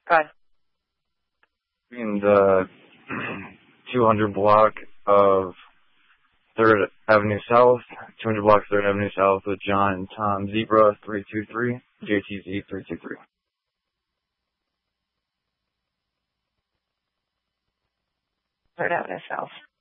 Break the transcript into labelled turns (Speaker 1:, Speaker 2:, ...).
Speaker 1: Go ahead.
Speaker 2: In the 200 block of 3rd Avenue South, 200 block 3rd Avenue South with John and Tom Zebra 323, JTZ 323.
Speaker 1: 3rd Avenue South.